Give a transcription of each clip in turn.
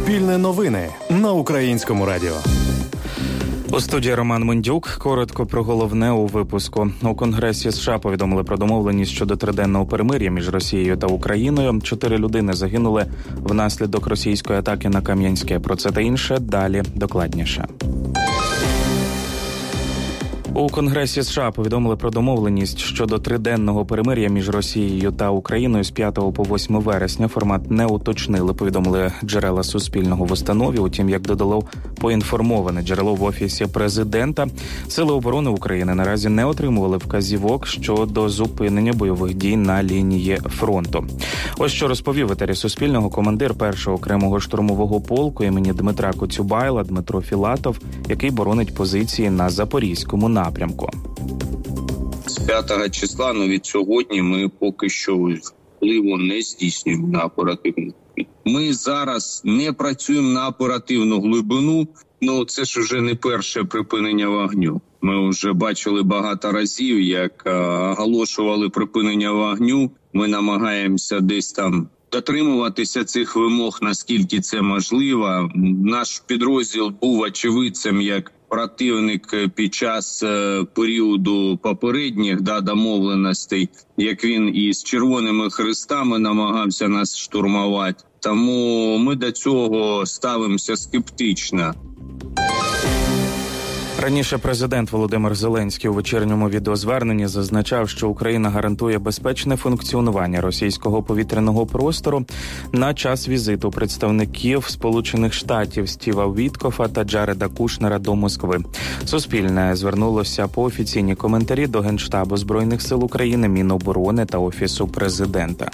Суспільне новини на Українському радіо. У студії Роман Мендюк. Коротко про головне у випуску. У Конгресі США повідомили про домовленість щодо триденного перемир'я між Росією та Україною. 4 людини загинули внаслідок російської атаки на Кам'янське. Про це та інше далі докладніше. У Конгресі США повідомили про домовленість щодо триденного перемир'я між Росією та Україною з 5 по 8 вересня. Формат не уточнили, повідомили джерела Суспільного в установі. Утім, як додало поінформоване джерело в Офісі президента, Сили оборони України наразі не отримували вказівок щодо зупинення бойових дій на лінії фронту. Ось що розповів в етері Суспільного командир 1-го окремого штурмового полку імені Дмитра Коцюбайла Дмитро Філатов, який боронить позиції на Запорізькому напрямку. З 5 числа, від сьогодні, ми поки що впливу не здійснюємо на оперативну. Ми зараз не працюємо на оперативну глибину, це ж вже не перше припинення вогню. Ми вже бачили багато разів, як оголошували припинення вогню. Ми намагаємося десь там дотримуватися цих вимог, наскільки це можливо. Наш підрозділ був очевидцем, як противник під час періоду попередніх домовленостей, як він із Червоними Хрестами намагався нас штурмувати. Тому ми до цього ставимося скептично. Раніше президент Володимир Зеленський у вечірньому відеозверненні зазначав, що Україна гарантує безпечне функціонування російського повітряного простору на час візиту представників Сполучених Штатів Стіва Віткофа та Джареда Кушнера до Москви. Суспільне звернулося по офіційні коментарі до Генштабу Збройних сил України, Міноборони та Офісу президента.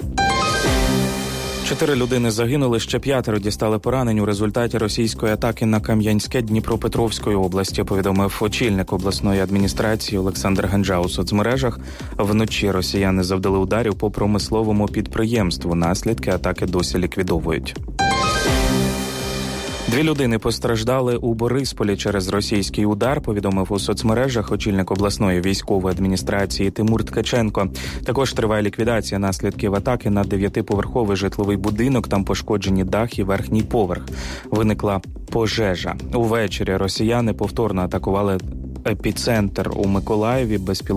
4 людини загинули, ще 5 дістали поранень у результаті російської атаки на Кам'янське Дніпропетровської області, повідомив очільник обласної адміністрації Олександр Ганджа у соцмережах. Вночі росіяни завдали ударів по промисловому підприємству. Наслідки атаки досі ліквідовують. 2 людини постраждали у Борисполі через російський удар, повідомив у соцмережах очільник обласної військової адміністрації Тимур Ткаченко. Також триває ліквідація наслідків атаки на 9-поверховий житловий будинок. Там пошкоджені дах і верхній поверх. Виникла пожежа. Увечері росіяни повторно атакували епіцентр у Миколаєві.